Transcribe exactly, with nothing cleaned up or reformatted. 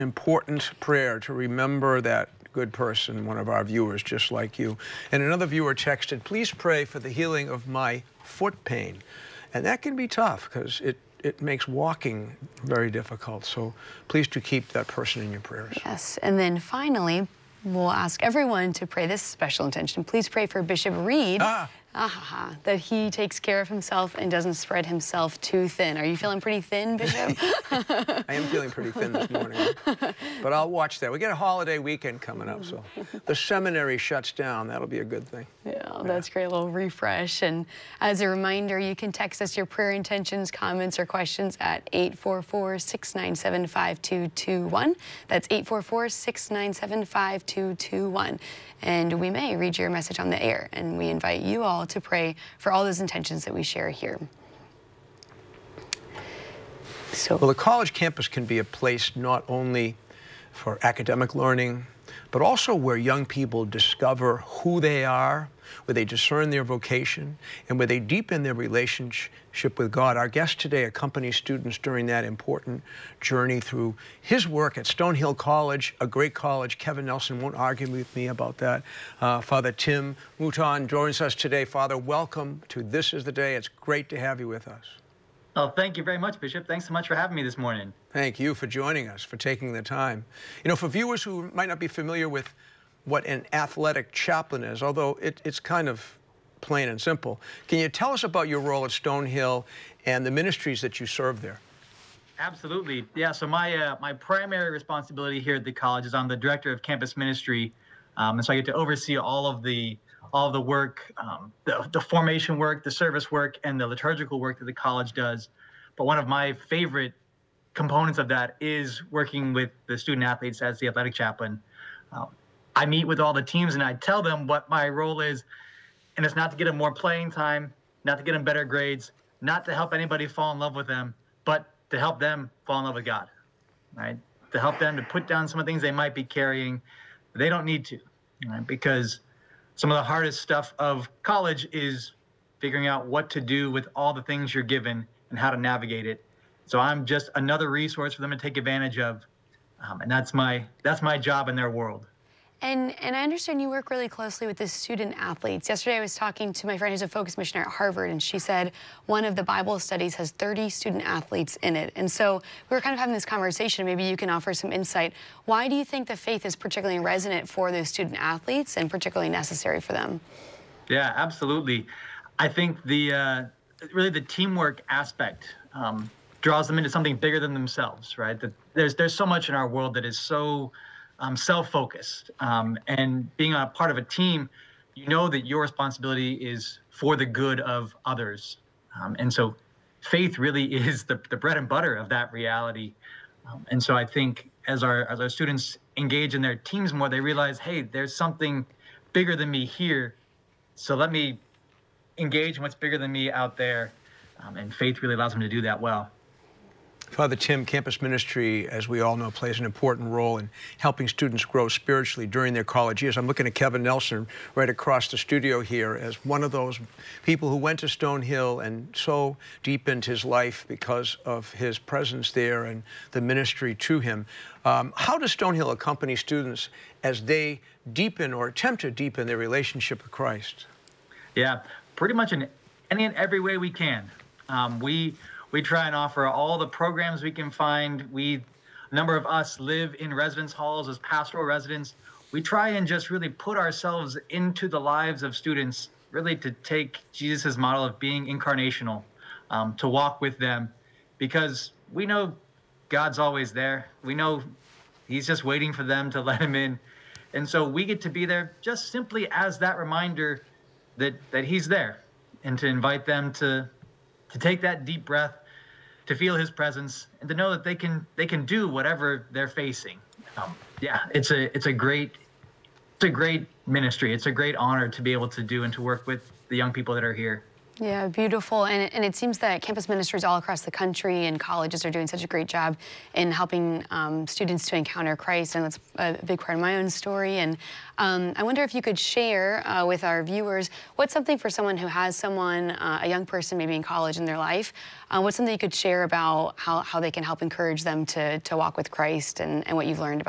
important prayer to remember that good person, one of our viewers just like you. And another viewer texted, please pray for the healing of my foot pain. And that can be tough because it, it makes walking very difficult. So please do keep that person in your prayers. Yes, and then finally, we'll ask everyone to pray this special intention. Please pray for Bishop Reed. Ah. Ah, that he takes care of himself and doesn't spread himself too thin. Are you feeling pretty thin, Bishop? I am feeling pretty thin this morning, but I'll watch that. We get a holiday weekend coming up, so the seminary shuts down. That'll be a good thing. Yeah, that's great. A little refresh. And as a reminder, you can text us your prayer intentions, comments, or questions at eight four four, six nine seven, five two two one. That's eight four four, six nine seven, five two two one. And we may read your message on the air, and we invite you all to pray for all those intentions that we share here. So, well, the college campus can be a place not only for academic learning, but also where young people discover who they are, where they discern their vocation, and where they deepen their relationship with God. Our guest today accompanies students during that important journey through his work at Stonehill College, a great college. Kevin Nelson won't argue with me about that. Uh, Father Tim Mouton joins us today. Father, welcome to This Is the Day. It's great to have you with us. Oh, thank you very much, Bishop. Thanks so much for having me this morning. Thank you for joining us, for taking the time. You know, for viewers who might not be familiar with what an athletic chaplain is, although it, it's kind of plain and simple, can you tell us about your role at Stonehill and the ministries that you serve there? Absolutely. Yeah, so my uh, my primary responsibility here at the college is I'm the director of campus ministry, um, and so I get to oversee all of the all of the work, um, the, the formation work, the service work, and the liturgical work that the college does. But one of my favorite components of that is working with the student athletes as the athletic chaplain. Um, I meet with all the teams and I tell them what my role is, and it's not to get them more playing time, not to get them better grades, not to help anybody fall in love with them, but to help them fall in love with God, right? To help them to put down some of the things they might be carrying. They don't need to, right? Because some of the hardest stuff of college is figuring out what to do with all the things you're given and how to navigate it. So I'm just another resource for them to take advantage of, um, and that's my that's my job in their world. And, and I understand you work really closely with the student athletes. Yesterday I was talking to my friend who's a focus missionary at Harvard, and she said one of the Bible studies has thirty student athletes in it. And so we were kind of having this conversation. Maybe you can offer some insight. Why do you think the faith is particularly resonant for those student athletes and particularly necessary for them? Yeah, absolutely. I think the uh, really the teamwork aspect um, draws them into something bigger than themselves, right? That there's there's so much in our world that is so Um, self-focused, um, and being a part of a team, you know that your responsibility is for the good of others, um, and so faith really is the, the bread and butter of that reality. Um, and so I think as our as our students engage in their teams more, they realize, hey, there's something bigger than me here, so let me engage in what's bigger than me out there, um, and faith really allows them to do that well. Father Tim, campus ministry, as we all know, plays an important role in helping students grow spiritually during their college years. I'm looking at Kevin Nelson right across the studio here as one of those people who went to Stonehill and so deepened his life because of his presence there and the ministry to him. Um, how does Stonehill accompany students as they deepen or attempt to deepen their relationship with Christ? Yeah, pretty much in any and every way we can. Um, we We try and offer all the programs we can find. We, a number of us live in residence halls as pastoral residents. We try and just really put ourselves into the lives of students, really to take Jesus' model of being incarnational, um, to walk with them, because we know God's always there. We know he's just waiting for them to let him in. And so we get to be there just simply as that reminder that, that he's there, and to invite them to, to take that deep breath, to feel his presence, and to know that they can they can do whatever they're facing. Um, yeah, it's a it's a great it's a great ministry. It's a great honor to be able to do and to work with the young people that are here. Yeah, beautiful. And, and it seems that campus ministries all across the country and colleges are doing such a great job in helping um, students to encounter Christ. And that's a big part of my own story. And um, I wonder if you could share uh, with our viewers, what's something for someone who has someone, uh, a young person maybe in college in their life, uh, what's something you could share about how, how they can help encourage them to, to walk with Christ and, and what you've learned about